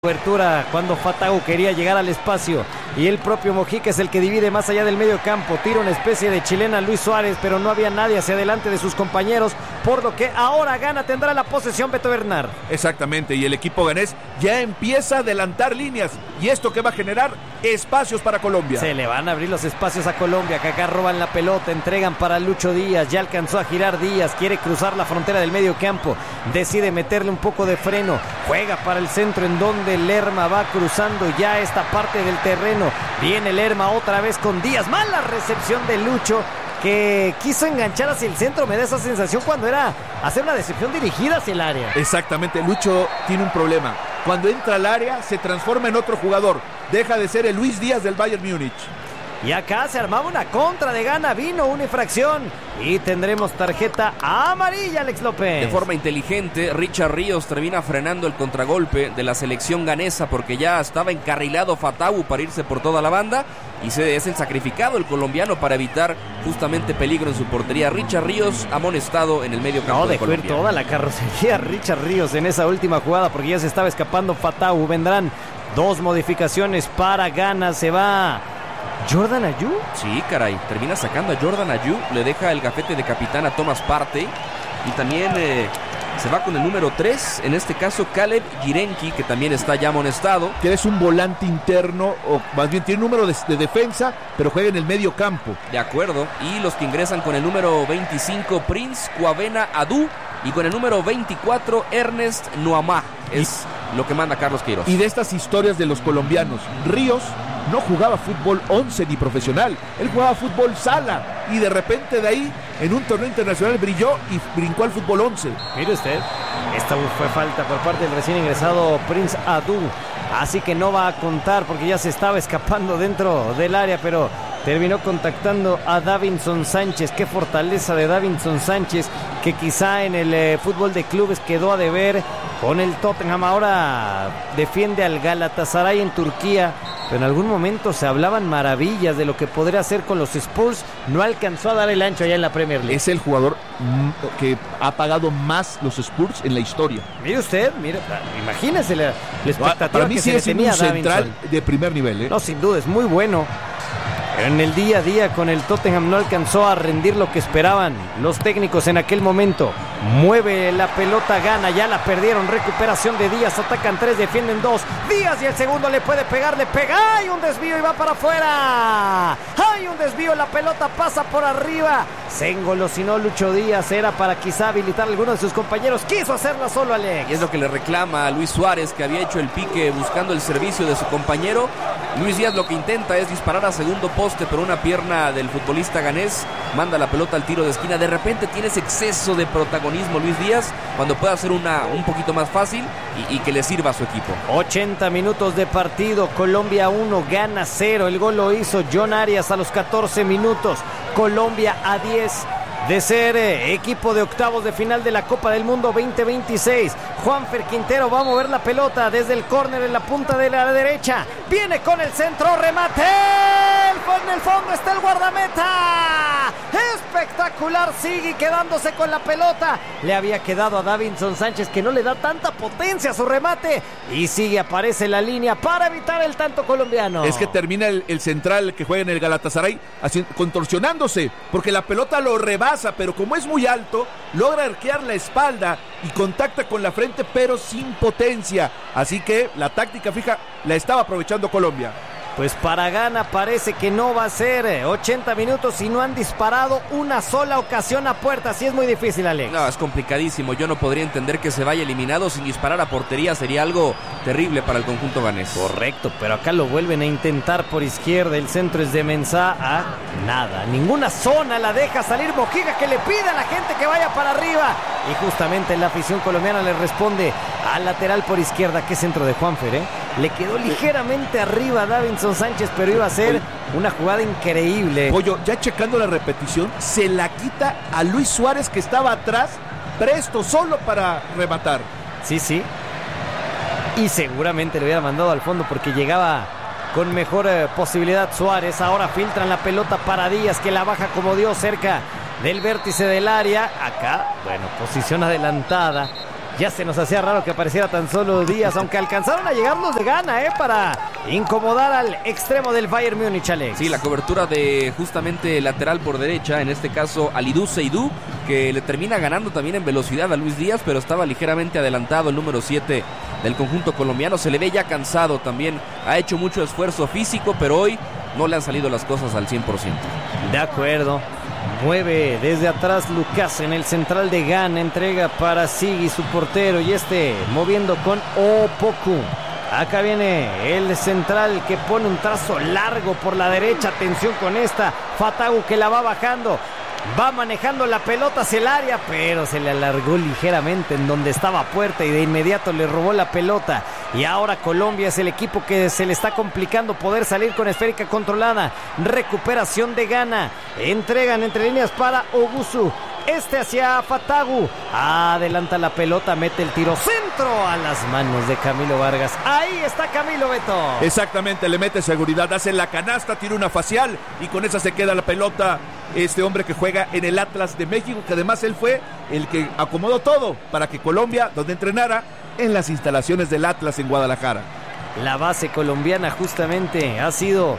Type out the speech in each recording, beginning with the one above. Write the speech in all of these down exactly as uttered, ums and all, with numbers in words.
Cobertura cuando Fatagu quería llegar al espacio y el propio Mojica es el que divide más allá del medio campo. Tira una especie de chilena a Luis Suárez, pero no había nadie hacia adelante de sus compañeros, por lo que ahora Gana tendrá la posesión Beto Bernard. Exactamente, y el equipo ganés ya empieza a adelantar líneas, y esto que va a generar espacios para Colombia. Se le van a abrir los espacios a Colombia, que acá roban la pelota, entregan para Lucho Díaz, ya alcanzó a girar Díaz, quiere cruzar la frontera del medio campo, decide meterle un poco de freno, juega para el centro en donde Lerma va cruzando ya esta parte del terreno, viene Lerma otra vez con Díaz, mala recepción de Lucho, que quiso enganchar hacia el centro. Me da esa sensación cuando era hacer una decepción dirigida hacia el área. Exactamente, Lucho tiene un problema. Cuando entra al área se transforma en otro jugador. Deja de ser el Luis Díaz del Bayern Múnich. Y acá se armaba una contra de Gana, vino una infracción y tendremos tarjeta amarilla, Alex López. De forma inteligente, Richard Ríos termina frenando el contragolpe de la selección ganesa porque ya estaba encarrilado Fatagu para irse por toda la banda y se es el sacrificado el colombiano para evitar justamente peligro en su portería. Richard Ríos amonestado en el medio campo no, de dejó Colombia. ir toda la carrocería Richard Ríos en esa última jugada porque ya se estaba escapando Fatagu. Vendrán dos modificaciones para Gana, se va Jordan Ayew. Sí, caray, termina sacando a Jordan Ayew, le deja el gafete de capitán a Thomas Partey y también eh, se va con el número tres, en este caso Caleb Girenki, que también está ya amonestado. Que es un volante interno, o más bien tiene número de, de defensa, pero juega en el medio campo. De acuerdo, y los que ingresan con el número veinticinco, Prince Kwabena Adu, y con el número veinticuatro, Ernest Nuamah. Es y, lo que manda Carlos Queiroz. Y de estas historias de los colombianos, Ríos no jugaba fútbol once ni profesional, él jugaba fútbol sala y de repente de ahí en un torneo internacional brilló y brincó al fútbol once. Mire usted, esta fue falta por parte del recién ingresado Prince Adu, así que no va a contar porque ya se estaba escapando dentro del área, pero terminó contactando a Davinson Sánchez. Qué fortaleza de Davinson Sánchez, que quizá en el eh, fútbol de clubes quedó a deber con el Tottenham. Ahora defiende al Galatasaray en Turquía, pero en algún momento se hablaban maravillas de lo que podría hacer con los Spurs. No alcanzó a dar el ancho allá en la Premier League. Es el jugador que ha pagado más los Spurs en la historia. Mire usted, mire, imagínese la, la expectativa para mí que sí se le es tenía un a central Davinson. De primer nivel, ¿eh? No, sin duda, es muy bueno. En el día a día con el Tottenham no alcanzó a rendir lo que esperaban los técnicos en aquel momento. Mueve la pelota, Gana, ya la perdieron. Recuperación de Díaz, atacan tres, defienden dos. Díaz y el segundo le puede pegar, le pega. ¡Hay un desvío y va para afuera! ¡Hay un desvío! La pelota pasa por arriba. Se engolosinó Lucho Díaz, era para quizá habilitar a alguno de sus compañeros. Quiso hacerla solo, Alex. Y es lo que le reclama a Luis Suárez, que había hecho el pique buscando el servicio de su compañero. Luis Díaz lo que intenta es disparar a segundo poste, pero una pierna del futbolista ganés manda la pelota al tiro de esquina. De repente tiene ese exceso de protagonismo Luis Díaz cuando puede hacer una un poquito más fácil y, y que le sirva a su equipo. ochenta minutos de partido, Colombia uno, Gana cero. El gol lo hizo John Arias a los catorce minutos. Colombia a diez de ser eh, equipo de octavos de final de la Copa del Mundo veinte veintiséis. Juanfer Quintero va a mover la pelota desde el córner en la punta de la derecha. Viene con el centro, remate. En el fondo está el guardameta. Espectacular, sigue quedándose con la pelota. Le había quedado a Davinson Sánchez, que no le da tanta potencia a su remate. Y sigue, aparece la línea para evitar el tanto colombiano. Es que termina el, el central que juega en el Galatasaray así, contorsionándose, porque la pelota lo rebasa, pero como es muy alto, logra arquear la espalda y contacta con la frente, pero sin potencia. Así que la táctica fija la estaba aprovechando Colombia. Pues para Gana parece que no va a ser ochenta minutos y no han disparado una sola ocasión a puerta. Así es muy difícil, Alex. No, es complicadísimo. Yo no podría entender que se vaya eliminado sin disparar a portería. Sería algo terrible para el conjunto ganés. Correcto, pero acá lo vuelven a intentar por izquierda. El centro es de Mensah a nada. Ninguna zona la deja salir Mojica, que le pide a la gente que vaya para arriba. Y justamente la afición colombiana le responde al lateral por izquierda. Qué centro de Juanfer, ¿eh? Le quedó ligeramente arriba a Davinson Sánchez, pero iba a ser una jugada increíble. Pollo, ya checando la repetición, se la quita a Luis Suárez, que estaba atrás, presto, solo para rematar. Sí, sí. Y seguramente le hubiera mandado al fondo porque llegaba con mejor eh, posibilidad Suárez. Ahora filtran la pelota para Díaz, que la baja como Dios cerca del vértice del área. Acá, bueno, posición adelantada Ya se nos hacía raro que apareciera tan solo Díaz, aunque alcanzaron a llegar los de Ghana, ¿eh? Para incomodar al extremo del Bayern Múnich, Alex. Sí, la cobertura de justamente lateral por derecha, en este caso Alidou Seydou, que le termina ganando también en velocidad a Luis Díaz, pero estaba ligeramente adelantado el número siete del conjunto colombiano. Se le ve ya cansado también, ha hecho mucho esfuerzo físico, pero hoy no le han salido las cosas al cien por ciento. De acuerdo. Mueve desde atrás Lucas en el central de Ghana, entrega para Sigui, su portero, y este moviendo con Opoku. Acá viene el central que pone un trazo largo por la derecha, atención con esta, Fatagu que la va bajando, va manejando la pelota hacia el área, pero se le alargó ligeramente en donde estaba Puerta y de inmediato le robó la pelota. Y ahora Colombia es el equipo que se le está complicando poder salir con esférica controlada. Recuperación de Ghana, entregan entre líneas para Ogusu, este hacia Fatagu, adelanta la pelota, mete el tiro, centro a las manos de Camilo Vargas. Ahí está Camilo, Beto. Exactamente, le mete seguridad, hace la canasta, tira una facial y con esa se queda la pelota. Este hombre que juega en el Atlas de México, que además él fue el que acomodó todo para que Colombia, donde entrenara, en las instalaciones del Atlas en Guadalajara. La base colombiana justamente ha sido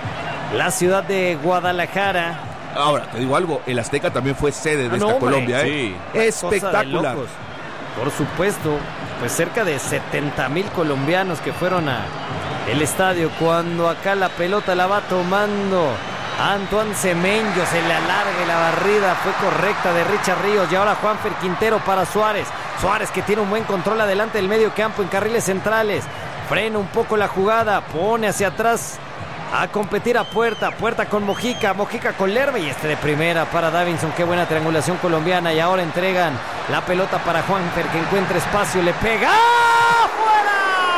la ciudad de Guadalajara. Ahora, te digo algo, el Azteca también fue sede de ah, esta no, Colombia, sí. ¿eh? Espectacular. Por supuesto, pues cerca de setenta mil colombianos que fueron a el estadio cuando acá la pelota la va tomando Antoine Semenyo, se le alarga y la barrida fue correcta de Richard Ríos. Y ahora Juanfer Quintero para Suárez. Suárez que tiene un buen control adelante del medio campo en carriles centrales. Frena un poco la jugada, pone hacia atrás a competir a Puerta. Puerta con Mojica, Mojica con Lerma y este de primera para Davinson. Qué buena triangulación colombiana. Y ahora entregan la pelota para Juanfer que encuentra espacio, le pega. ¡Fuera!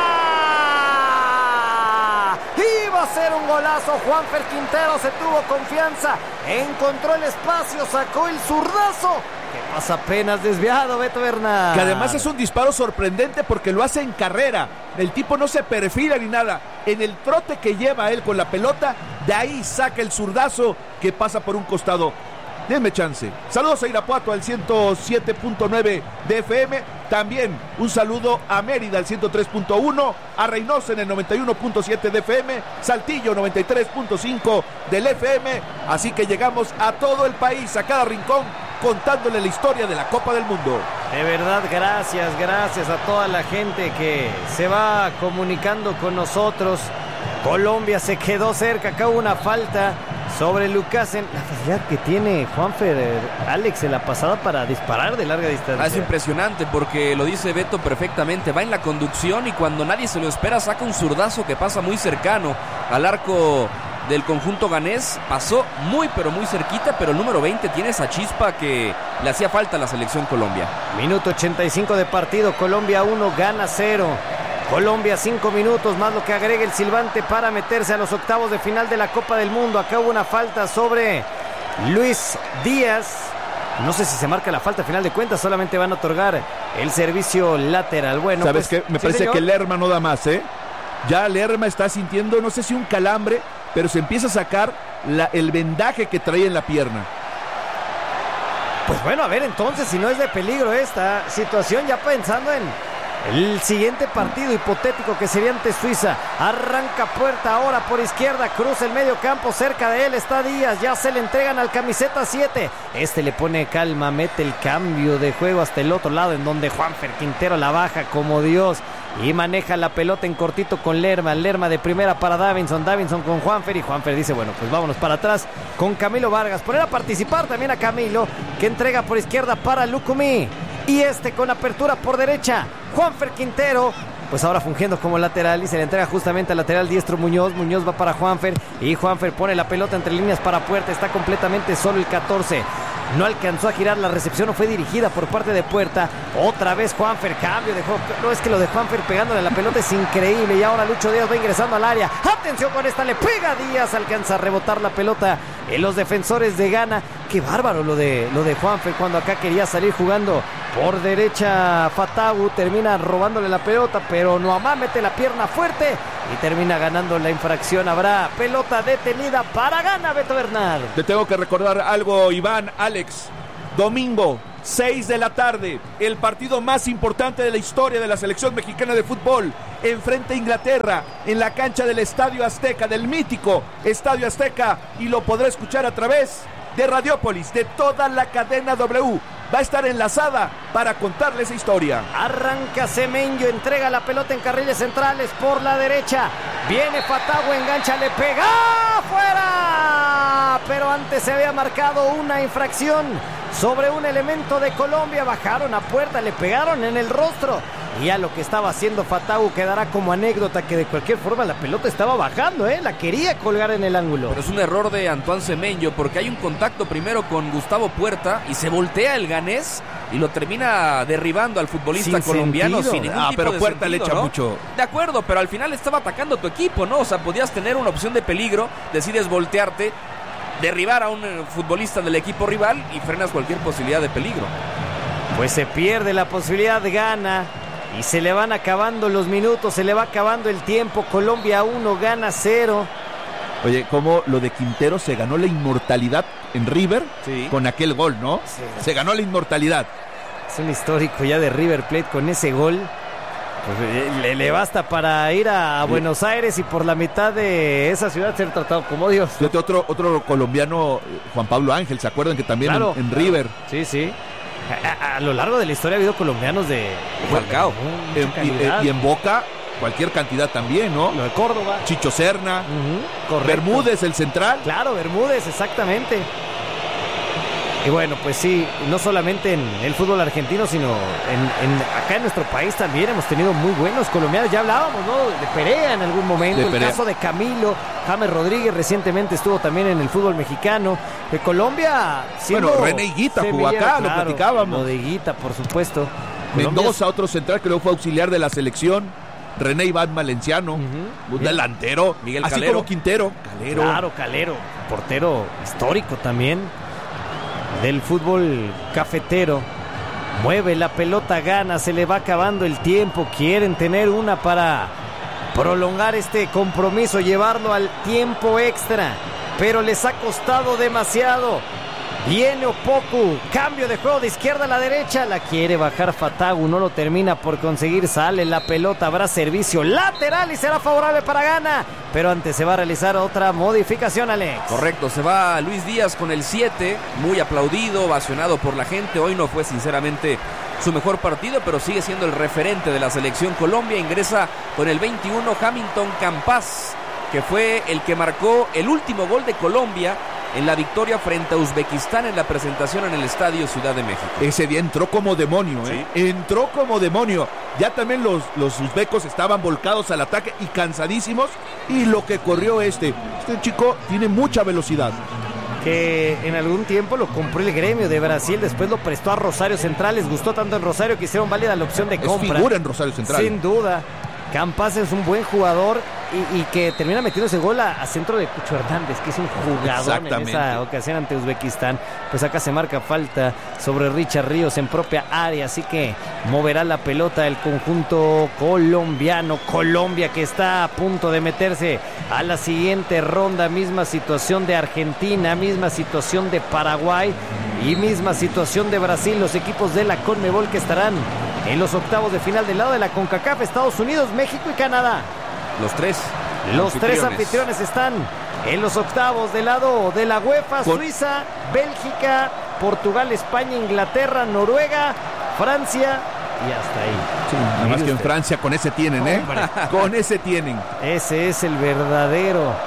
Iba a ser un golazo. Juanfer Quintero se tuvo confianza, encontró el espacio, sacó el zurdazo. Que pasa apenas desviado, Beto Bernal. Que además es un disparo sorprendente porque lo hace en carrera. El tipo no se perfila ni nada. En el trote que lleva él con la pelota, de ahí saca el zurdazo que pasa por un costado. Denme chance. Saludos a Irapuato al ciento siete punto nueve de F M. También un saludo a Mérida al ciento tres punto uno. A Reynosa en el noventa y uno punto siete de F M. Saltillo noventa y tres punto cinco del F M. Así que llegamos a todo el país, a cada rincón, contándole la historia de la Copa del Mundo. De verdad, gracias, gracias a toda la gente que se va comunicando con nosotros. Colombia se quedó cerca, acá hubo una falta sobre Lucasen. La facilidad que tiene Juanfer, Alex, en la pasada para disparar de larga distancia. Ah, es impresionante porque lo dice Beto perfectamente. Va en la conducción y cuando nadie se lo espera saca un zurdazo que pasa muy cercano al arco del conjunto ganés. Pasó muy pero muy cerquita, pero el número veinte tiene esa chispa que le hacía falta a la selección Colombia. Minuto ochenta y cinco de partido, Colombia uno, Ghana cero. Colombia cinco minutos más lo que agrega el silbante para meterse a los octavos de final de la Copa del Mundo. Acá hubo una falta sobre Luis Díaz. No sé si se marca la falta a final de cuentas, solamente van a otorgar el servicio lateral. Bueno, ¿sabes pues, qué? Me ¿sí, parece señor? que Lerma no da más, ¿eh? Ya Lerma está sintiendo, no sé si un calambre, pero se empieza a sacar la, el vendaje que traía en la pierna. Pues bueno, a ver entonces si no es de peligro esta situación, ya pensando en el siguiente partido hipotético que sería ante Suiza. Arranca Puerta ahora por izquierda, cruza el medio campo, cerca de él está Díaz, ya se le entregan al camiseta siete. Este le pone calma, mete el cambio de juego hasta el otro lado en donde Juanfer Quintero la baja como Dios y maneja la pelota en cortito con Lerma. Lerma de primera para Davinson, Davinson con Juanfer y Juanfer dice, bueno, pues vámonos para atrás con Camilo Vargas. Poner a participar también a Camilo, que entrega por izquierda para Lucumí. Y este con apertura por derecha, Juanfer Quintero, pues ahora fungiendo como lateral y se le entrega justamente al lateral diestro Muñoz. Muñoz va para Juanfer y Juanfer pone la pelota entre líneas para Puerta. Está completamente solo el catorce. No alcanzó a girar, la recepción no fue dirigida por parte de Puerta. Otra vez Juanfer, cambio de juego. No, es que lo de Juanfer pegándole la pelota es increíble. Y ahora Lucho Díaz va ingresando al área. Atención con esta, le pega Díaz, alcanza a rebotar la pelota en los defensores de Ghana. Qué bárbaro lo de, lo de Juanfer cuando acá quería salir jugando por derecha. Fatagu termina robándole la pelota, pero Noamá mete la pierna fuerte y termina ganando la infracción. Habrá pelota detenida para Ghana, Beto Bernal. Te tengo que recordar algo, Iván, Alex. Domingo, seis de la tarde, el partido más importante de la historia de la selección mexicana de fútbol, enfrente a Inglaterra, en la cancha del Estadio Azteca, del mítico Estadio Azteca, y lo podrá escuchar a través de Radiopolis, de toda la cadena W. Va a estar enlazada para contarle esa historia. Arranca Semenyo, entrega la pelota en carriles centrales por la derecha. Viene Fatagu, engancha, le pega ¡fuera! Pero antes se había marcado una infracción sobre un elemento de Colombia. Bajaron a puerta, le pegaron en el rostro. Y a lo que estaba haciendo Fatagu quedará como anécdota que de cualquier forma la pelota estaba bajando, ¿eh? La quería colgar en el ángulo. Pero es un error de Antoine Semenyo porque hay un contacto primero con Gustavo Puerta y se voltea el ganés y lo termina derribando al futbolista Sin colombiano sentido. sin ningún Ah, tipo pero de Puerta sentido, le echa ¿no? mucho. De acuerdo, pero al final estaba atacando a tu equipo, ¿no? O sea, podías tener una opción de peligro, decides voltearte, derribar a un futbolista del equipo rival y frenas cualquier posibilidad de peligro. Pues se pierde la posibilidad, gana. Y se le van acabando los minutos, se le va acabando el tiempo. Colombia uno, gana cero. Oye, como lo de Quintero se ganó la inmortalidad en River, sí, con aquel gol, ¿no? Sí. Se ganó la inmortalidad. Es un histórico ya de River Plate con ese gol. Pues le, le basta para ir a, a Buenos Aires y por la mitad de esa ciudad ser tratado como Dios. Fíjate, otro, otro colombiano, Juan Pablo Ángel, ¿se acuerdan que también Claro, en, en claro. River? Sí, sí. A, a, a lo largo de la historia ha habido colombianos de Falcao. bueno, En- y, calidad. y en Boca, cualquier cantidad también, ¿no? Lo de Córdoba. Chicho Serna, Ujú, correcto. Bermúdez, el central. Claro, Bermúdez, exactamente. Y bueno, pues sí, no solamente en el fútbol argentino, sino en, en acá en nuestro país también hemos tenido muy buenos colombianos. Ya hablábamos, ¿no? De Perea en algún momento, De el Perea. caso de Camilo, James Rodríguez recientemente estuvo también en el fútbol mexicano. De Colombia, siendo Bueno, René Higuita jugó semillero, acá, lo platicábamos. Lo de Higuita, por supuesto. Colombia Mendoza, otro central que luego fue auxiliar de la selección. René Iván Valenciano, Ujú. un delantero. Miguel así Calero. como Quintero. Calero. Claro, Calero, portero histórico también del fútbol cafetero. Mueve la pelota, gana, se le va acabando el tiempo. Quieren tener una para prolongar este compromiso, llevarlo al tiempo extra, pero les ha costado demasiado. Viene Opoku, cambio de juego de izquierda a la derecha, la quiere bajar Fatagu, no lo termina por conseguir, sale la pelota, habrá servicio lateral y será favorable para Ghana, pero antes se va a realizar otra modificación, Alex. Correcto, se va Luis Díaz con el siete, muy aplaudido, ovacionado por la gente. Hoy no fue sinceramente su mejor partido, pero sigue siendo el referente de la selección Colombia. Ingresa con el veintiuno Hamilton Campas, que fue el que marcó el último gol de Colombia en la victoria frente a Uzbekistán en la presentación en el Estadio Ciudad de México. Ese día entró como demonio, ¿eh? Entró como demonio. Ya también los, los uzbecos estaban volcados al ataque y cansadísimos. Y lo que corrió este. Este chico tiene mucha velocidad. Que en algún tiempo lo compró el Gremio de Brasil, después lo prestó a Rosario Central, les gustó tanto en Rosario que hicieron válida la opción de Es compra. figura en Rosario Central. Sin duda. Campas es un buen jugador y, y que termina metiendo ese gol a, a centro de Cucho Hernández, que es un jugador en Exactamente. esa ocasión ante Uzbekistán. Pues acá se marca falta sobre Richard Ríos en propia área, así que moverá la pelota el conjunto colombiano. Colombia que está a punto de meterse a la siguiente ronda. Misma situación de Argentina, misma situación de Paraguay y misma situación de Brasil. Los equipos de la Conmebol que estarán en los octavos de final del lado de la CONCACAF, Estados Unidos, México y Canadá. Los tres. Los tres anfitriones están en los octavos del lado de la UEFA, Con... Suiza, Bélgica, Portugal, España, Inglaterra, Noruega, Francia y hasta ahí. Sí, nada más que en usted. Francia con ese tienen, ¿eh? Hombre. Con ese tienen. Ese es el verdadero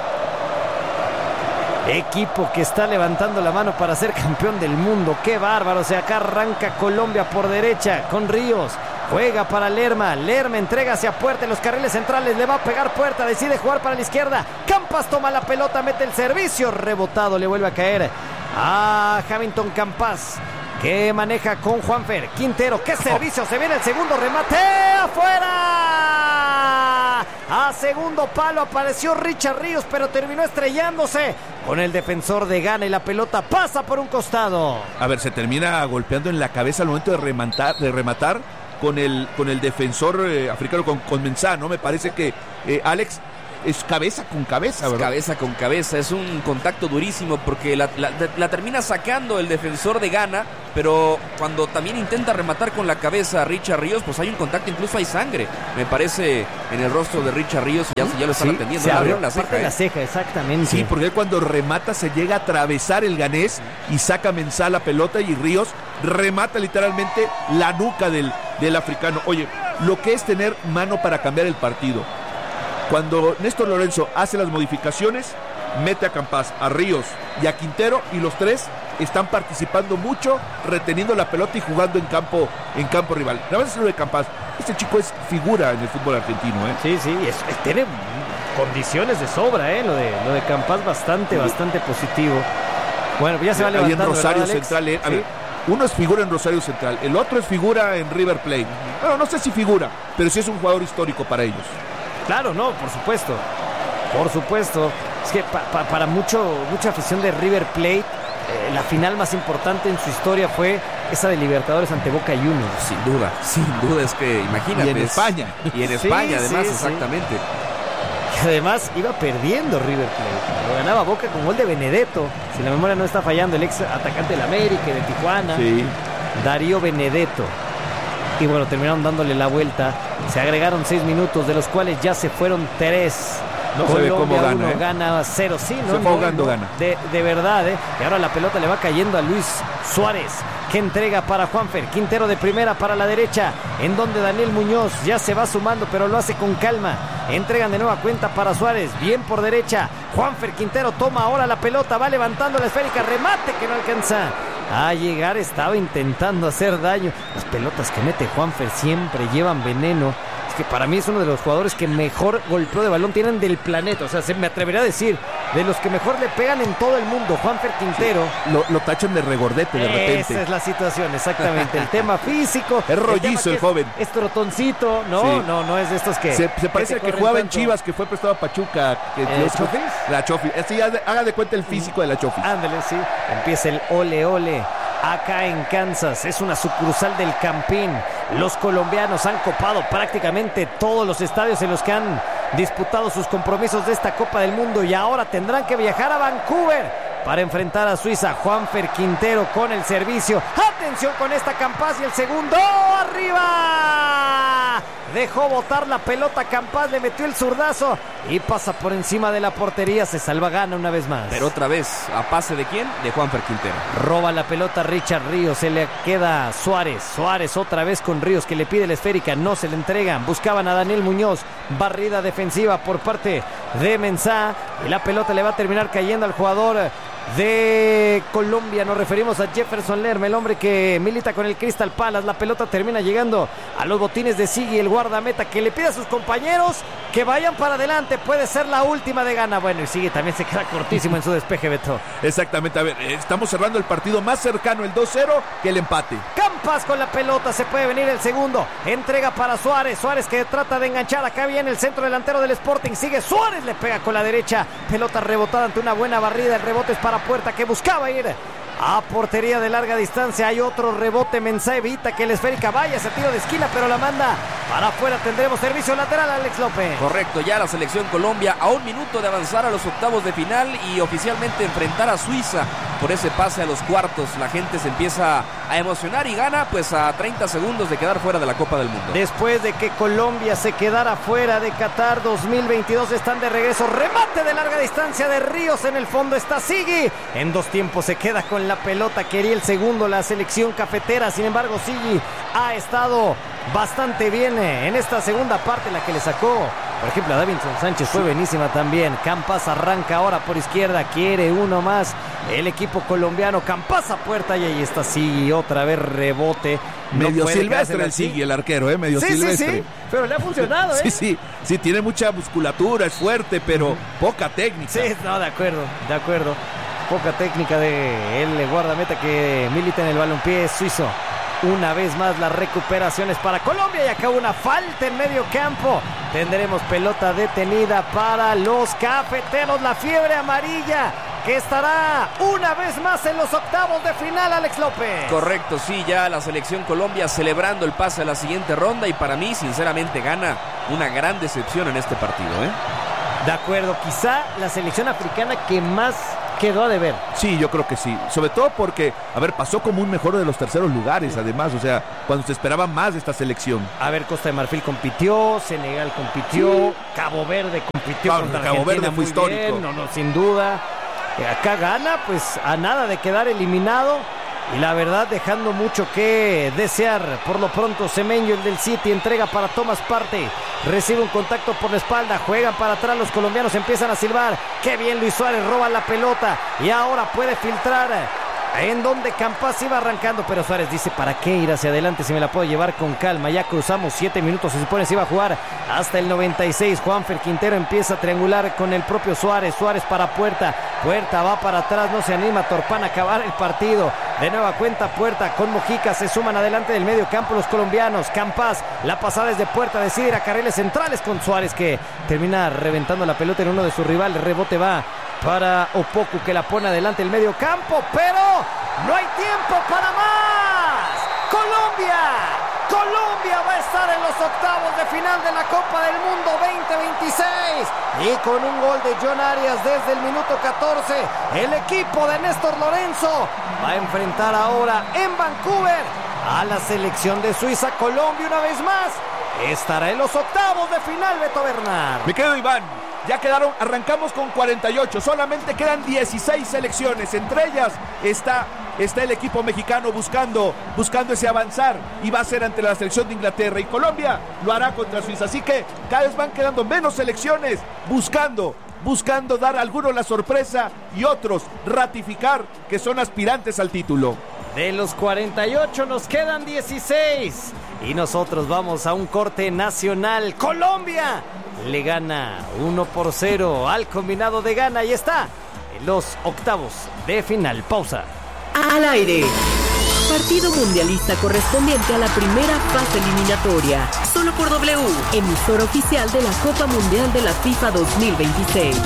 equipo que está levantando la mano para ser campeón del mundo. ¡Qué bárbaro! O sea, acá arranca Colombia por derecha con Ríos. Juega para Lerma. Lerma entrega hacia Puerta en los carriles centrales. Le va a pegar Puerta. Decide jugar para la izquierda. Campas toma la pelota. Mete el servicio. Rebotado. Le vuelve a caer a Hamilton Campas, que maneja con Juanfer Quintero. ¡Qué servicio! Se viene el segundo remate. ¡Afuera! A segundo palo apareció Richard Ríos, pero terminó estrellándose con el defensor de Ghana y la pelota pasa por un costado. A ver, se termina golpeando en la cabeza al momento de rematar, de rematar con el, con el defensor eh, africano, con, con Mensah, ¿no? Me parece que eh, Alex, es cabeza con cabeza, ¿verdad? Es cabeza con cabeza, es un contacto durísimo porque la, la, la termina sacando el defensor de Ghana, pero cuando también intenta rematar con la cabeza a Richard Ríos, pues hay un contacto, incluso hay sangre, me parece, en el rostro de Richard Ríos, y ya, ya lo están sí, atendiendo. Se le abrió abrieron la ceja, de ¿eh? la ceja, exactamente. Sí, porque él cuando remata se llega a atravesar el ganés y saca Mensah la pelota y Ríos remata literalmente la nuca del, del africano. Oye, lo que es tener mano para cambiar el partido. Cuando Néstor Lorenzo hace las modificaciones, mete a Campas, a Ríos y a Quintero, y los tres están participando mucho, reteniendo la pelota y jugando en campo, en campo rival. Nada más es lo de Campas. Este chico es figura en el fútbol argentino, ¿eh? Sí, sí, es, es, tiene condiciones de sobra, ¿eh? Lo de, lo de Campas bastante, sí. bastante positivo. Bueno, ya se va levantando. Ahí en Rosario ¿verdad, Central, eh, a sí. ver, uno es figura en Rosario Central, el otro es figura en River Plate. Bueno, no sé si figura, pero sí es un jugador histórico para ellos. Claro, no, por supuesto. Por supuesto. Es que pa, pa, para mucho, mucha afición de River Plate, eh, la final más importante en su historia fue esa de Libertadores ante Boca Juniors. Sin duda, sin duda, es que imagínate. Y en España. Y en Sí, España, además, sí, exactamente. Y además iba perdiendo River Plate. Lo ganaba Boca con gol de Benedetto. Si la memoria no está fallando, el ex atacante del América y de Tijuana. Sí. Darío Benedetto. Y bueno, terminaron dándole la vuelta. Se agregaron seis minutos, de los cuales ya se fueron tres. No se ve cómo gana, uno, ¿eh? Gana cero, sí, ¿no? Se fue ahogando, no, gana. De, de verdad, ¿eh? Y ahora la pelota le va cayendo a Luis Suárez, que entrega para Juanfer. Quintero de primera para la derecha, en donde Daniel Muñoz ya se va sumando, pero lo hace con calma. Entregan de nueva cuenta para Suárez, bien por derecha. Juanfer Quintero toma ahora la pelota, va levantando la esférica, remate que no alcanza a llegar, estaba intentando hacer daño. Las pelotas que mete Juanfer siempre llevan veneno. Es que para mí es uno de los jugadores que mejor golpeo de balón tienen del planeta. O sea, se me atrevería a decir, de los que mejor le pegan en todo el mundo, Juanfer Quintero. Sí, lo, lo tachan de regordete de repente. Esa es la situación, exactamente. El tema físico. Es rollizo el, el joven. Es, es trotoncito, ¿no? Sí. No, no es de estos que... Se, se parece que al que jugaba en Chivas, que fue prestado a Pachuca. Que ¿El los, Chofis? La Chofis. Así, haga de cuenta el físico de la Chofis. Ándale, sí. Empieza el ole ole. Acá en Kansas, es una sucursal del Campín. Los colombianos han copado prácticamente todos los estadios en los que han disputado sus compromisos de esta Copa del Mundo, y ahora tendrán que viajar a Vancouver para enfrentar a Suiza. Juanfer Quintero con el servicio. Atención con esta Campas y el segundo. ¡Arriba! Dejó botar la pelota Campas, le metió el zurdazo y pasa por encima de la portería. Se salva, gana una vez más. Pero otra vez, ¿a pase de quién? De Juanfer Quintero. Roba la pelota Richard Ríos, se le queda Suárez. Suárez otra vez con Ríos, que le pide la esférica, no se le entregan. Buscaban a Daniel Muñoz, barrida defensiva por parte de Mensah, y la pelota le va a terminar cayendo al jugador de Colombia. Nos referimos a Jefferson Lerma, el hombre que milita con el Crystal Palace. La pelota termina llegando a los botines de Siggy, el guardameta, que le pide a sus compañeros que vayan para adelante. Puede ser la última de Ghana. Bueno, y Siggy también se queda cortísimo en su despeje, Beto. Exactamente, a ver, estamos cerrando el partido más cercano, el dos cero, que el empate. Campas con la pelota, se puede venir el segundo. Entrega para Suárez, Suárez que trata de enganchar. Acá viene el centro delantero del Sporting, sigue Suárez, le pega con la derecha. Pelota rebotada ante una buena barrida. El rebote es para Puerta, que buscaba ir a portería de larga distancia. Hay otro rebote, Mensah evita que la esférica vaya ese tiro de esquina, pero la manda para afuera. Tendremos servicio lateral, Alex López. Correcto, ya la selección Colombia a un minuto de avanzar a los octavos de final y oficialmente enfrentar a Suiza por ese pase a los cuartos. La gente se empieza a emocionar y gana pues a treinta segundos de quedar fuera de la Copa del Mundo. Después de que Colombia se quedara fuera de Qatar dos mil veintidós, están de regreso. Remate de larga distancia de Ríos, en el fondo está Siggy. En dos tiempos se queda con la pelota, quería el segundo la selección cafetera. Sin embargo, Siggy ha estado bastante bien en esta segunda parte, la que le sacó, por ejemplo, a Davinson Sánchez fue buenísima también. Campas arranca ahora por izquierda, quiere uno más el equipo colombiano. Campas a puerta y ahí está Siggy, otra vez rebote. Medio no silvestre el Siggy, el arquero, ¿eh? Medio sí, silvestre. Sí, sí, pero le ha funcionado, ¿eh? Sí, sí, sí, tiene mucha musculatura, es fuerte, pero poca técnica. Sí, no, de acuerdo, de acuerdo. Poca técnica de el guardameta que milita en el balompié suizo. Una vez más las recuperaciones para Colombia, y acá una falta en medio campo. Tendremos pelota detenida para los cafeteros. La fiebre amarilla que estará una vez más en los octavos de final, Alex López. Correcto, sí, ya la selección Colombia celebrando el pase a la siguiente ronda, y para mí sinceramente gana una gran decepción en este partido, ¿eh? De acuerdo, quizá la selección africana que más quedó a deber. Sí, yo creo que sí, sobre todo porque, a ver, pasó como un mejor de los terceros lugares, además, o sea, cuando se esperaba más de esta selección. A ver, Costa de Marfil compitió, Senegal compitió, sí. Cabo Verde compitió claro, contra Cabo Argentina, Verde fue histórico. Bien, no, no, sin duda. Acá gana, pues a nada de quedar eliminado. Y la verdad, dejando mucho que desear. Por lo pronto, Semenyo, el del City, entrega para Thomas Partey. Recibe un contacto por la espalda. Juegan para atrás los colombianos. Empiezan a silbar. Qué bien Luis Suárez, roba la pelota. Y ahora puede filtrar en donde Campas iba arrancando. Pero Suárez dice, ¿para qué ir hacia adelante si me la puedo llevar con calma? Ya cruzamos siete minutos. Se supone que se iba a jugar hasta el noventa y seis. Juanfer Quintero empieza a triangular con el propio Suárez. Suárez para Puerta. Puerta va para atrás. No se anima Torpan a acabar el partido. De nueva cuenta Puerta con Mojica, se suman adelante del medio campo los colombianos. Campas, la pasada es de Puerta, decide ir a carriles centrales con Suárez, que termina reventando la pelota en uno de sus rivales. Rebote va para Opoku, que la pone adelante el medio campo, pero no hay tiempo para más. Colombia, Colombia va a estar en los octavos de final de la Copa del Mundo veinte veintiséis y con un gol de John Arias desde el minuto catorce, el equipo de Néstor Lorenzo va a enfrentar ahora en Vancouver a la selección de Suiza. Colombia una vez más estará en los octavos de final, Beto Bernal. Me quedo, Iván. Ya quedaron, arrancamos con cuarenta y ocho, solamente quedan dieciséis selecciones, entre ellas está, está el equipo mexicano buscando, buscando ese avanzar, y va a ser ante la selección de Inglaterra, y Colombia lo hará contra Suiza, así que cada vez van quedando menos selecciones, buscando, buscando dar a algunos la sorpresa y otros ratificar que son aspirantes al título. De los cuarenta y ocho nos quedan dieciséis y nosotros vamos a un corte nacional. Colombia le gana uno por cero al combinado de Ghana y está en los octavos de final. Pausa. Al aire. Partido mundialista correspondiente a la primera fase eliminatoria. Solo por W, emisor oficial de la Copa Mundial de la FIFA dos mil veintiséis.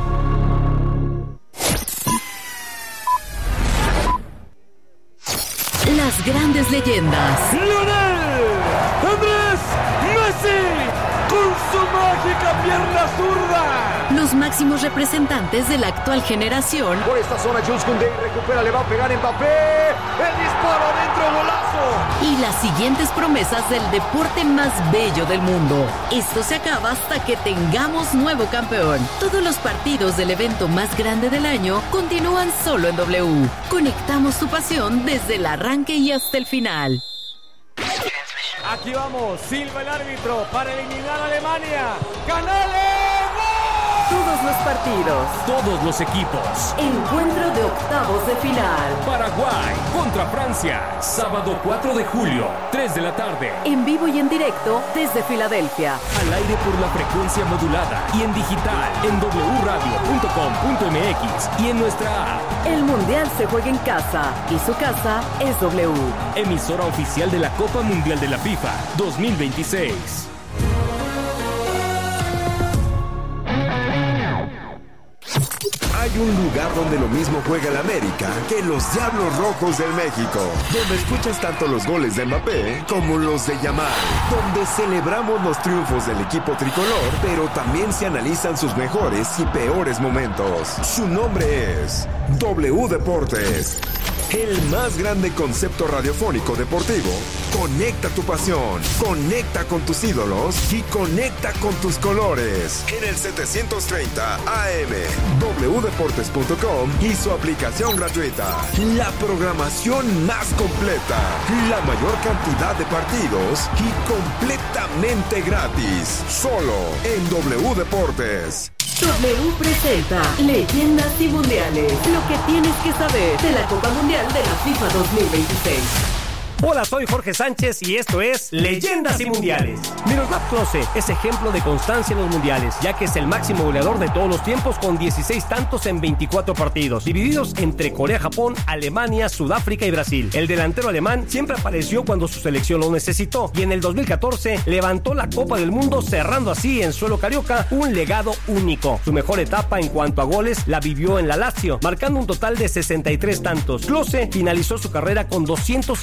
Las grandes leyendas. Lionel Andrés Messi con su mágica pierna zurda. Los máximos representantes de la actual generación. Por esta zona Jules Koundé recupera, le va a pegar Mbappé. El disparo adentro, golazo. Y las siguientes promesas del deporte más bello del mundo. Esto se acaba hasta que tengamos nuevo campeón. Todos los partidos del evento más grande del año continúan solo en W. Conectamos tu pasión desde el arranque y hasta el final. Aquí vamos, silba el árbitro para eliminar a Alemania. ¡Canales! Todos los partidos, todos los equipos. Encuentro de octavos de final. Paraguay contra Francia, sábado cuatro de julio, tres de la tarde. En vivo y en directo desde Filadelfia. Al aire por la frecuencia modulada y en digital en doble u radio punto com punto m x y en nuestra app. El Mundial se juega en casa y su casa es W. Emisora oficial de la Copa Mundial de la FIFA dos mil veintiséis. Hay un lugar donde lo mismo juega el América que los Diablos Rojos del México, donde escuchas tanto los goles de Mbappé como los de Yamal, donde celebramos los triunfos del equipo tricolor, pero también se analizan sus mejores y peores momentos. Su nombre es W Deportes, el más grande concepto radiofónico deportivo. Conecta tu pasión, conecta con tus ídolos y conecta con tus colores. En el setecientos treinta A M, doble u deportes punto com y su aplicación gratuita. La programación más completa, la mayor cantidad de partidos y completamente gratis. Solo en W Deportes. W presenta Leyendas y Mundiales. Lo que tienes que saber de la Copa Mundial de la FIFA dos mil veintiséis. Hola, soy Jorge Sánchez y esto es Leyendas y Mundiales. Miroslav Klose es ejemplo de constancia en los mundiales, ya que es el máximo goleador de todos los tiempos con dieciséis tantos en veinticuatro partidos, divididos entre Corea, Japón, Alemania, Sudáfrica y Brasil. El delantero alemán siempre apareció cuando su selección lo necesitó y en el dos mil catorce levantó la Copa del Mundo, cerrando así en suelo carioca un legado único. Su mejor etapa en cuanto a goles la vivió en la Lazio, marcando un total de sesenta y tres tantos. Klose finalizó su carrera con doscientos cincuenta y ocho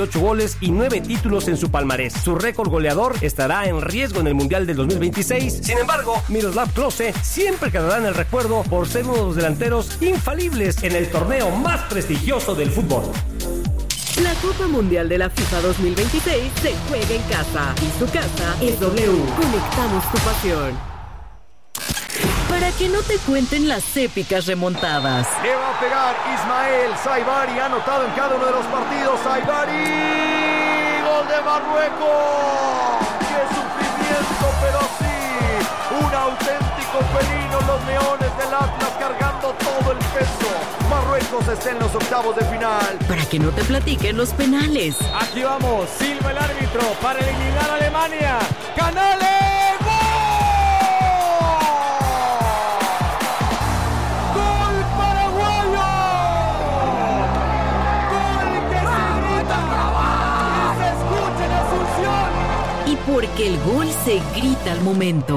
ocho goles y nueve títulos en su palmarés. Su récord goleador estará en riesgo en el Mundial del dos mil veintiséis. Sin embargo, Miroslav Klose siempre quedará en el recuerdo por ser uno de los delanteros infalibles en el torneo más prestigioso del fútbol. La Copa Mundial de la FIFA dos mil veintiséis se juega en casa y su casa es W. Conectamos tu pasión. Para que no te cuenten las épicas remontadas. Le va a pegar Ismael Saibari, anotado en cada uno de los partidos. Saibari, gol de Marruecos. ¡Qué sufrimiento, pero sí! Un auténtico felino, los leones del Atlas cargando todo el peso. Marruecos está en los octavos de final. Para que no te platiquen los penales. Aquí vamos, silba el árbitro para eliminar a Alemania. ¡Canales! Porque el gol se grita al momento.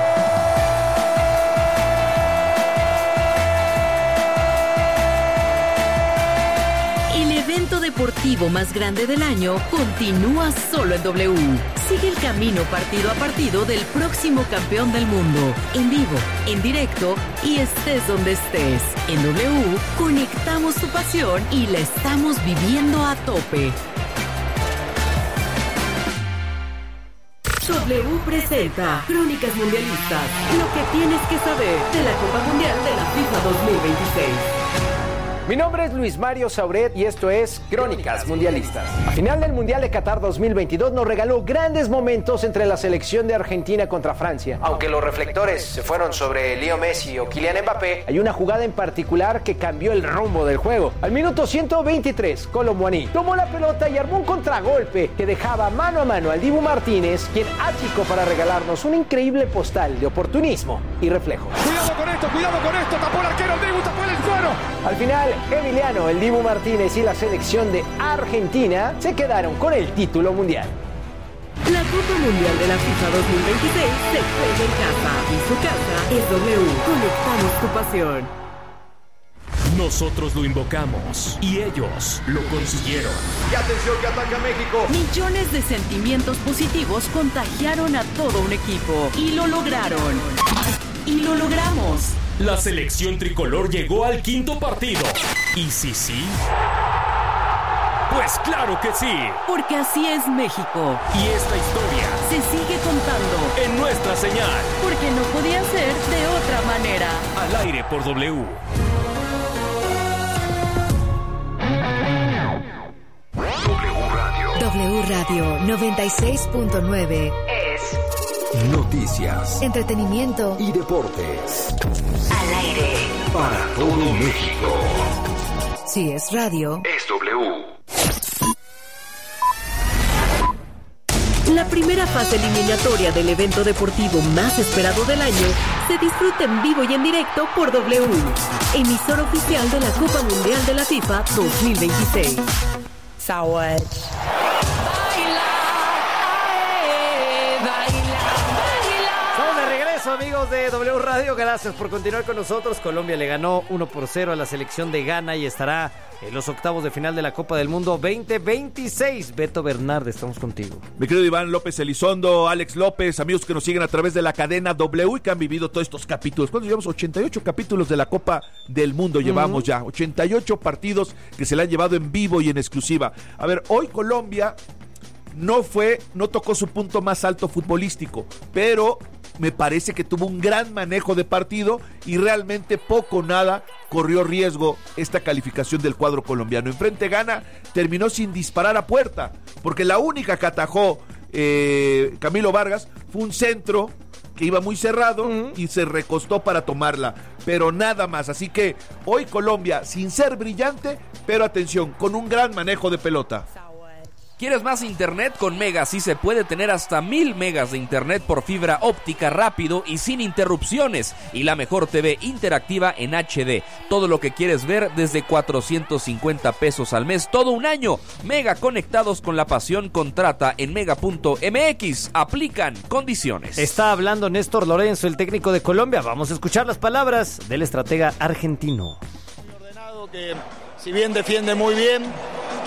El evento deportivo más grande del año continúa solo en W. Sigue el camino partido a partido del próximo campeón del mundo. En vivo, en directo y estés donde estés. En W conectamos tu pasión y la estamos viviendo a tope. W presenta Crónicas Mundialistas, lo que tienes que saber de la Copa Mundial de la FIFA dos mil veintiséis. Mi nombre es Luis Mario Sauret y esto es Crónicas Mundialistas. A final del Mundial de Qatar dos mil veintidós nos regaló grandes momentos entre la selección de Argentina contra Francia. Aunque los reflectores se fueron sobre Leo Messi o Kylian Mbappé, hay una jugada en particular que cambió el rumbo del juego. Al minuto ciento veintitrés, Kolo Muani tomó la pelota y armó un contragolpe que dejaba mano a mano al Dibu Martínez, quien achicó para regalarnos una increíble postal de oportunismo y reflejo. Cuidado con esto, cuidado con esto, tapó el arquero, el Dibu tapó el suelo. Al final, Emiliano, el Dibu Martínez y la selección de Argentina se quedaron con el título mundial. La Copa Mundial de la FIFA dos mil veintiséis se juega en casa y su casa es W. Conectamos tu pasión. Nosotros lo invocamos y ellos lo consiguieron. Y atención que ataca México. Millones de sentimientos positivos contagiaron a todo un equipo y lo lograron. Y lo logramos. La selección tricolor llegó al quinto partido. ¿Y sí, sí? Pues claro que sí. Porque así es México. Y esta historia se sigue contando en nuestra señal. Porque no podía ser de otra manera. Al aire por W. W Radio noventa y seis punto nueve es noticias, entretenimiento y deportes. Al aire para todo México. Si es radio, es W. La primera fase eliminatoria del evento deportivo más esperado del año se disfruta en vivo y en directo por W, emisor oficial de la Copa Mundial de la FIFA dos mil veintiséis. Sawaj. Amigos de W Radio, gracias por continuar con nosotros. Colombia le ganó uno por cero a la selección de Ghana y estará en los octavos de final de la Copa del Mundo veinte veintiséis. Beto Bernardes, estamos contigo. Mi querido Iván López Elizondo, Alex López, amigos que nos siguen a través de la cadena W y que han vivido todos estos capítulos. ¿Cuántos llevamos? ochenta y ocho capítulos de la Copa del Mundo llevamos uh-huh. ya. ochenta y ocho partidos que se le han llevado en vivo y en exclusiva. A ver, hoy Colombia no fue, no tocó su punto más alto futbolístico, pero me parece que tuvo un gran manejo de partido y realmente poco o nada corrió riesgo esta calificación del cuadro colombiano. Enfrente Ghana terminó sin disparar a puerta, porque la única que atajó eh, Camilo Vargas fue un centro que iba muy cerrado uh-huh. y se recostó para tomarla, pero nada más. Así que hoy Colombia, sin ser brillante, pero atención, con un gran manejo de pelota. ¿Quieres más internet? Con Mega sí se puede tener hasta mil megas de internet por fibra óptica rápido y sin interrupciones. Y la mejor T V interactiva en H D. Todo lo que quieres ver desde cuatrocientos cincuenta pesos al mes, todo un año. Mega, conectados con la pasión. Contrata en mega punto m x. Aplican condiciones. Está hablando Néstor Lorenzo, el técnico de Colombia. Vamos a escuchar las palabras del estratega argentino. Ordenado que, si bien defiende muy bien,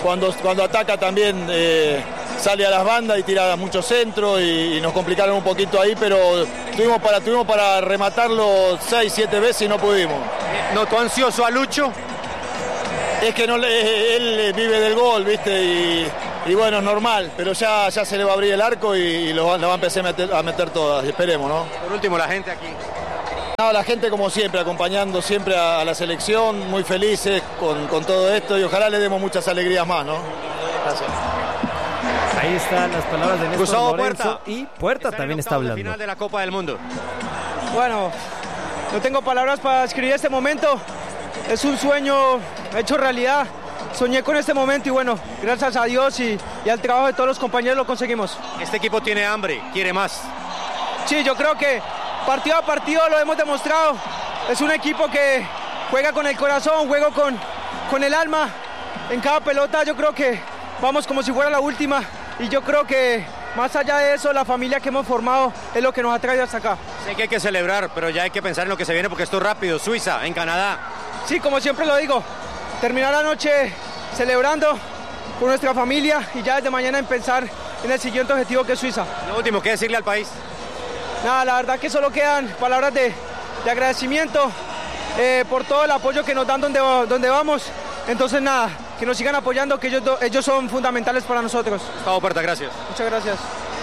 cuando, cuando ataca también eh, sale a las bandas y tira muchos centros y, y nos complicaron un poquito ahí, pero tuvimos para, tuvimos para rematarlo seis, siete veces y no pudimos. ¿Notó ansioso a Lucho? Es que no, él vive del gol, ¿viste? Y, y bueno, es normal, pero ya, ya se le va a abrir el arco y, y lo, va, lo va a empezar a meter, a meter todas, esperemos, ¿no? Por último, la gente aquí. No, la gente como siempre, acompañando siempre a, a la selección, muy felices con, con todo esto y ojalá le demos muchas alegrías más, ¿no? Gracias. Ahí están las palabras de Néstor Gustavo Lorenzo Puerta. y Puerta Están también en está octavos de hablando. final de la Copa del Mundo. Bueno, no tengo palabras para describir este momento. Es un sueño hecho realidad. Soñé con este momento y bueno, gracias a Dios y, y al trabajo de todos los compañeros lo conseguimos. Este equipo tiene hambre, quiere más. Sí, yo creo que partido a partido lo hemos demostrado. Es un equipo que juega con el corazón, juega con, con el alma. En cada pelota yo creo que vamos como si fuera la última. Y yo creo que más allá de eso, la familia que hemos formado es lo que nos ha traído hasta acá. Sé que hay que celebrar, pero ya hay que pensar en lo que se viene porque esto es rápido. Suiza, en Canadá. Sí, como siempre lo digo, terminar la noche celebrando con nuestra familia y ya desde mañana en pensar en el siguiente objetivo que es Suiza. Lo último, ¿qué decirle al país? Nada, la verdad que solo quedan palabras de, de agradecimiento eh, por todo el apoyo que nos dan donde, donde vamos. Entonces nada, que nos sigan apoyando, que ellos, ellos son fundamentales para nosotros. Gustavo Puerta, gracias. Muchas gracias.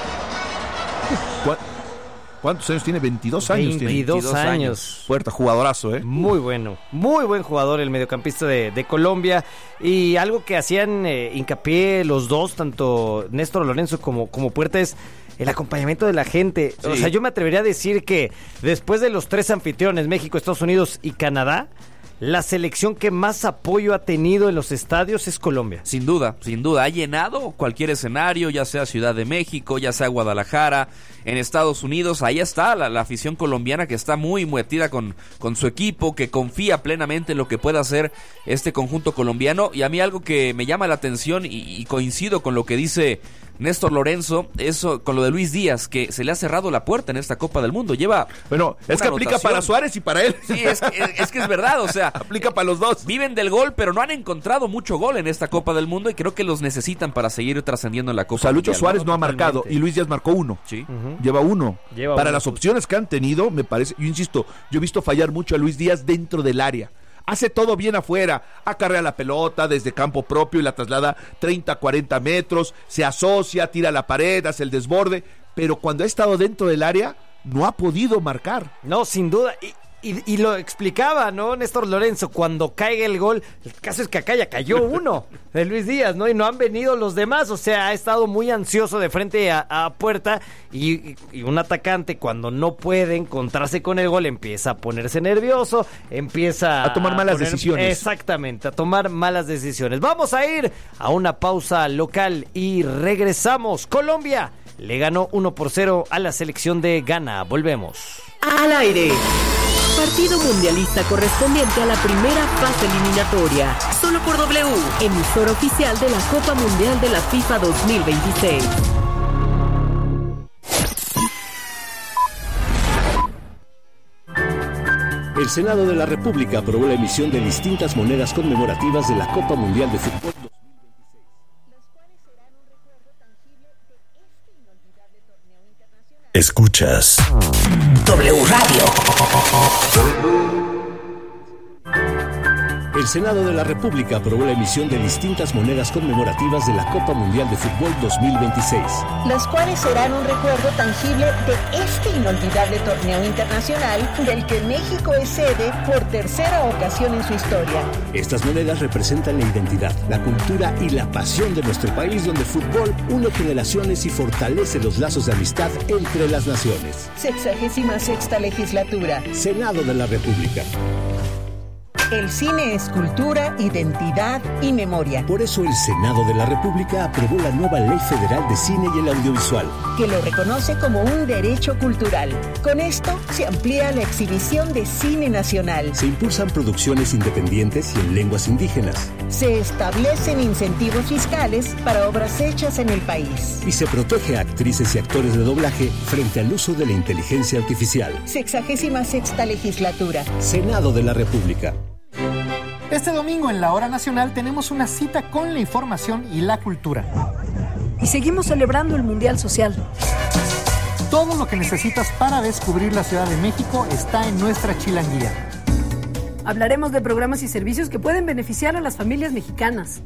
¿Cuántos años tiene? veintidós años. veintidós tiene. años. Puerta, jugadorazo, ¿eh? Muy bueno, muy buen jugador el mediocampista de, de Colombia. Y algo que hacían eh, hincapié los dos, tanto Néstor Lorenzo como, como Puerta, es el acompañamiento de la gente. Sí. O sea, yo me atrevería a decir que después de los tres anfitriones, México, Estados Unidos y Canadá, la selección que más apoyo ha tenido en los estadios es Colombia. Sin duda, sin duda. Ha llenado cualquier escenario, ya sea Ciudad de México, ya sea Guadalajara, en Estados Unidos. Ahí está la, la afición colombiana que está muy metida con, con su equipo, que confía plenamente en lo que pueda hacer este conjunto colombiano. Y a mí algo que me llama la atención y, y coincido con lo que dice Néstor Lorenzo, eso con lo de Luis Díaz, que se le ha cerrado la puerta en esta Copa del Mundo. Lleva Bueno, es que aplica anotación. para Suárez y para él. Sí, es que es, es que es verdad, o sea, aplica para los dos. Viven del gol, pero no han encontrado mucho gol en esta Copa del Mundo y creo que los necesitan para seguir trascendiendo en la Copa. O sea, Lucho Mundial, Suárez ¿no? no ha marcado Totalmente. y Luis Díaz marcó uno. Sí. Uh-huh. Lleva uno. Lleva para uno. las opciones que han tenido, me parece, yo insisto, yo he visto fallar mucho a Luis Díaz dentro del área. Hace todo bien afuera, acarrea la pelota desde campo propio y la traslada treinta, cuarenta metros, se asocia, tira la pared, hace el desborde, pero cuando ha estado dentro del área no ha podido marcar. No, sin duda, y, y, y lo explicaba, ¿no, Néstor Lorenzo? Cuando caiga el gol, el caso es que acá ya cayó uno de Luis Díaz, ¿no? Y no han venido los demás, o sea, ha estado muy ansioso de frente a, a Puerta y, y un atacante cuando no puede encontrarse con el gol empieza a ponerse nervioso, empieza a tomar malas poner, decisiones. Exactamente, a tomar malas decisiones. Vamos a ir a una pausa local y regresamos. Colombia le ganó uno por cero a la selección de Ghana. Volvemos. Al aire. Partido mundialista correspondiente a la primera fase eliminatoria. Solo por W, emisora oficial de la Copa Mundial de la FIFA dos mil veintiséis. El Senado de la República aprobó la emisión de distintas monedas conmemorativas de la Copa Mundial de Fútbol dos mil veintiséis. Las cuales serán un recuerdo tangible de este inolvidable torneo internacional. Escuchas W Radio. El Senado de la República aprobó la emisión de distintas monedas conmemorativas de la Copa Mundial de Fútbol dos mil veintiséis. Las cuales serán un recuerdo tangible de este inolvidable torneo internacional del que México es sede por tercera ocasión en su historia. Estas monedas representan la identidad, la cultura y la pasión de nuestro país, donde el fútbol une generaciones y fortalece los lazos de amistad entre las naciones. Sexagésima sexta legislatura. Senado de la República. El cine es cultura, identidad y memoria. Por eso el Senado de la República aprobó la nueva Ley Federal de Cine y el Audiovisual, que lo reconoce como un derecho cultural. Con esto se amplía la exhibición de cine nacional. Se impulsan producciones independientes y en lenguas indígenas. Se establecen incentivos fiscales para obras hechas en el país. Y se protege a actrices y actores de doblaje frente al uso de la inteligencia artificial. Sexagésima sexta legislatura. Senado de la República. Este domingo en la Hora Nacional tenemos una cita con la información y la cultura. Y seguimos celebrando el Mundial Social. Todo lo que necesitas para descubrir la Ciudad de México está en nuestra chilanguía. Hablaremos de programas y servicios que pueden beneficiar a las familias mexicanas.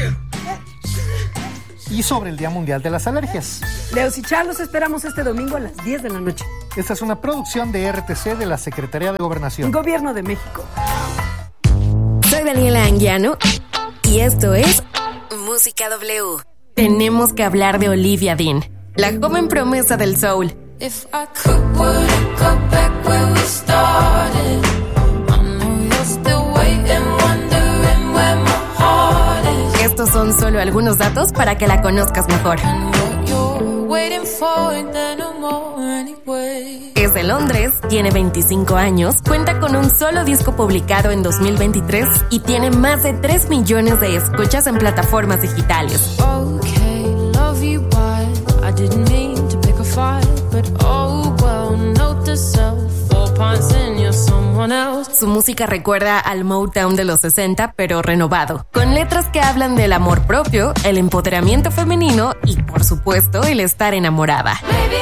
Y sobre el Día Mundial de las Alergias. Leos y Charlos esperamos este domingo a las diez de la noche. Esta es una producción de R T C de la Secretaría de Gobernación. Gobierno de México. Soy Daniela Anguiano y esto es Música W. Tenemos que hablar de Olivia Dean, la joven promesa del soul. If I could, would I go back where we started? I know you're still waiting, wondering where my heart is. Estos son solo algunos datos para que la conozcas mejor. Waiting for it, then no more anyway. Es de Londres, tiene veinticinco años, cuenta con un solo disco publicado en dos mil veintitrés y tiene más de tres millones de escuchas en plataformas digitales. Okay, love you, but I didn't mean to pick a fight, but oh well, note to self, four pints in you're someone else. Su música recuerda al Motown de los sesenta, pero renovado, con letras que hablan del amor propio, el empoderamiento femenino y, por supuesto, el estar enamorada.